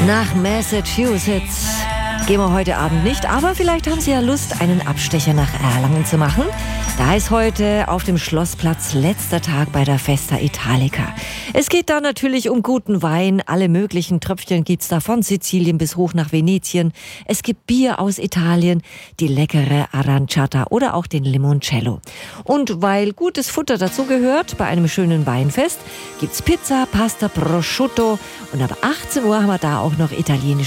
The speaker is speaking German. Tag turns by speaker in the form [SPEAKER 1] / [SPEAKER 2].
[SPEAKER 1] Nach Massachusetts gehen wir heute Abend nicht, aber vielleicht haben Sie ja Lust, einen Abstecher nach Erlangen zu machen. Da ist heute auf dem Schlossplatz letzter Tag bei der Festa Italica. Es geht da natürlich um guten Wein. Alle möglichen Tröpfchen gibt's da von Sizilien bis hoch nach Venetien. Es gibt Bier aus Italien, die leckere Aranciata oder auch den Limoncello. Und weil gutes Futter dazugehört, bei einem schönen Weinfest gibt's Pizza, Pasta, Prosciutto und ab 18 Uhr haben wir da auch noch italienische